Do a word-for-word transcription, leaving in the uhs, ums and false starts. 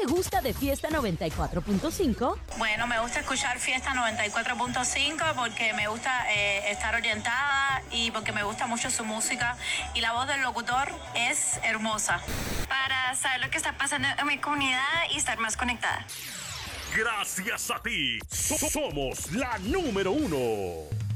te gusta de Fiesta noventa y cuatro punto cinco? Bueno, me gusta escuchar Fiesta noventa y cuatro punto cinco porque me gusta eh, estar orientada y porque me gusta mucho su música y la voz del locutor es hermosa. Para saber lo que está pasando en mi comunidad y estar más conectada. Gracias a ti, so- somos la número uno.